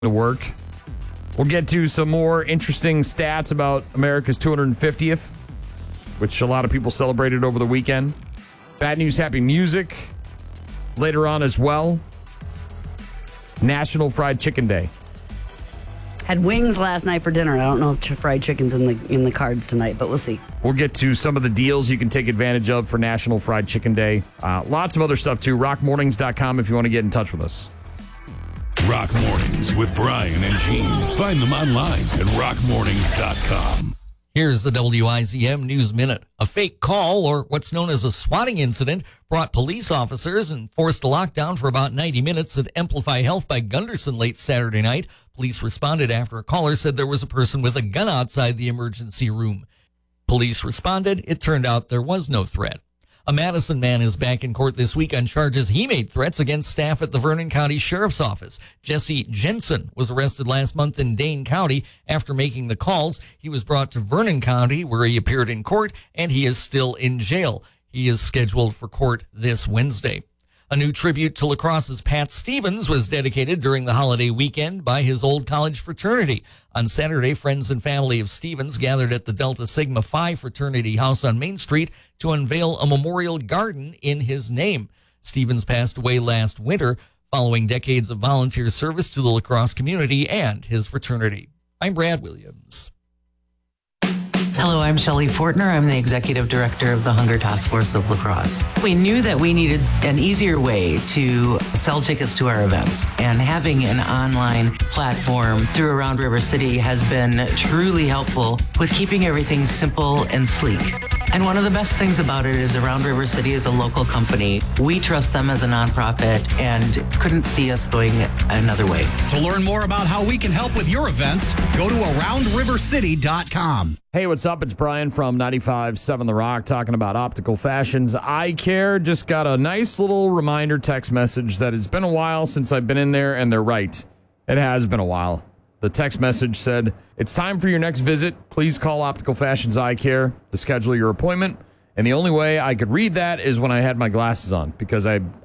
to work. We'll get to some more interesting stats about America's 250th, which a lot of people celebrated over the weekend. Bad news, happy music later on as well. National Fried Chicken Day. Had wings last night for dinner. I don't know if fried chicken's in the cards tonight, but we'll see. We'll get to some of the deals you can take advantage of for National Fried Chicken Day. Lots of other stuff too. rockmornings.com if you want to get in touch with us. Rock Mornings with Brian and Gene. Find them online at rockmornings.com. Here's the WIZM News Minute. A fake call, or what's known as a swatting incident, brought police officers and forced a lockdown for about 90 minutes at Amplify Health by Gunderson late Saturday night. Police responded after a caller said there was a person with a gun outside the emergency room. Police responded. It turned out there was no threat. A Madison man is back in court this week on charges he made threats against staff at the Vernon County Sheriff's Office. Jesse Jensen was arrested last month in Dane County after making the calls. He was brought to Vernon County where he appeared in court, and he is still in jail. He is scheduled for court this Wednesday. A new tribute to lacrosse's Pat Stevens was dedicated during the holiday weekend by his old college fraternity. On Saturday, friends and family of Stevens gathered at the Delta Sigma Phi fraternity house on Main Street to unveil a memorial garden in his name. Stevens passed away last winter following decades of volunteer service to the lacrosse community and his fraternity. I'm Brad Williams. Hello, I'm Shelley Fortner. I'm the Executive Director of the Hunger Task Force of Lacrosse. We knew that we needed an easier way to sell tickets to our events, and having an online platform through Around River City has been truly helpful with keeping everything simple and sleek. And one of the best things about it is Around River City is a local company. We trust them as a nonprofit and couldn't see us going another way. To learn more about how we can help with your events, go to AroundRiverCity.com. Hey, what's up? It's Brian from 95.7 The Rock talking about Optical Fashions Eye Care. Just got a nice little reminder text message that it's been a while since I've been in there, and they're right. It has been a while. The text message said, it's time for your next visit. Please call Optical Fashions Eye Care to schedule your appointment. And the only way I could read that is when I had my glasses on, because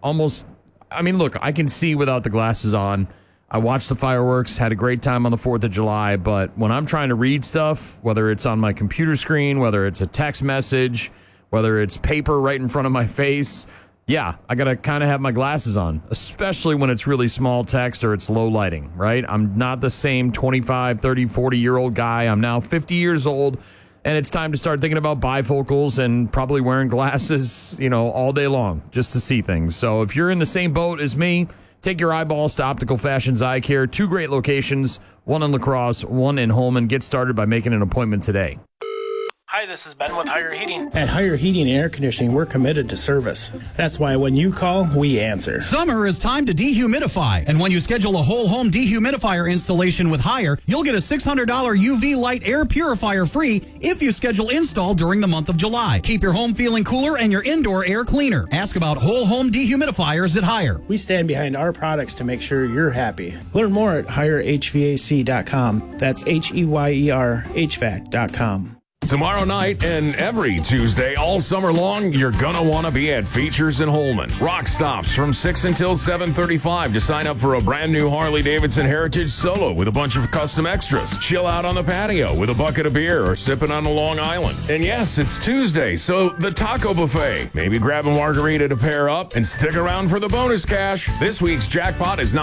look, I can see without the glasses on. I watched the fireworks, had a great time on the 4th of July, but when I'm trying to read stuff, whether it's on my computer screen, whether it's a text message, whether it's paper right in front of my face, yeah, I got to kind of have my glasses on, especially when it's really small text or it's low lighting, right? I'm not the same 25, 30, 40-year-old guy. I'm now 50 years old, and it's time to start thinking about bifocals and probably wearing glasses, all day long just to see things. So if you're in the same boat as me, take your eyeballs to Optical Fashions Eye Care. 2 great locations, one in La Crosse, one in Holman. Get started by making an appointment today. Hi, this is Ben with Higher Heating. At Higher Heating and Air Conditioning, we're committed to service. That's why when you call, we answer. Summer is time to dehumidify. And when you schedule a whole home dehumidifier installation with Higher, you'll get a $600 UV light air purifier free if you schedule install during the month of July. Keep your home feeling cooler and your indoor air cleaner. Ask about whole home dehumidifiers at Higher. We stand behind our products to make sure you're happy. Learn more at HireHVAC.com. That's HEYER HVAC.com. Tomorrow night and every Tuesday all summer long, you're gonna want to be at Features in Holman. Rock stops from 6 until 7:35 to sign up for a brand new Harley-Davidson Heritage Solo with a bunch of custom extras. Chill out on the patio with a bucket of beer or sipping on a Long Island. And yes, it's Tuesday, so the taco buffet. Maybe grab a margarita to pair up and stick around for the bonus cash. This week's jackpot is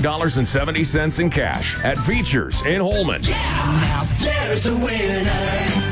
$95.70 in cash at Features in Holman. Yeah, now there's a winner.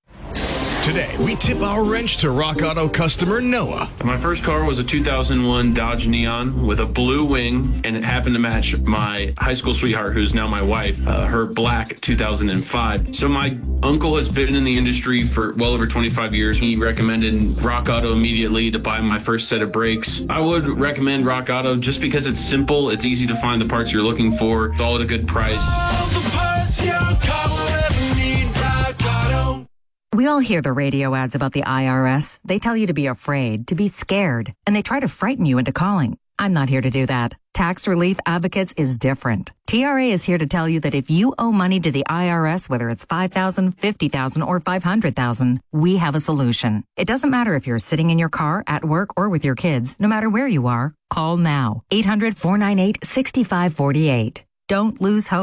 Today, we tip our wrench to Rock Auto customer Noah. My first car was a 2001 Dodge Neon with a blue wing, and it happened to match my high school sweetheart, who's now my wife, her black 2005. So my uncle has been in the industry for well over 25 years. He recommended Rock Auto immediately to buy my first set of brakes. I would recommend Rock Auto just because it's simple, it's easy to find the parts you're looking for, it's all at a good price. All the parts your car will ever need, Rock Auto. We all hear the radio ads about the IRS. They tell you to be afraid, to be scared, and they try to frighten you into calling. I'm not here to do that. Tax Relief Advocates is different. TRA is here to tell you that if you owe money to the IRS, whether it's $5,000, $50,000, or $500,000, we have a solution. It doesn't matter if you're sitting in your car, at work, or with your kids. No matter where you are, call now. 800-498-6548. Don't lose hope.